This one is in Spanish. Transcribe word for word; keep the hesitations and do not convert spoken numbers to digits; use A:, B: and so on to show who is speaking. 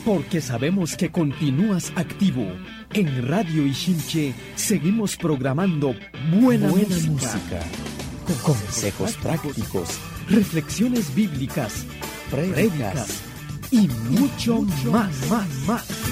A: porque sabemos que continúas activo. En Radio Ixinche seguimos programando buena, buena música, música, con consejos prácticos, reflexiones bíblicas, prédicas y mucho, mucho más, más, más.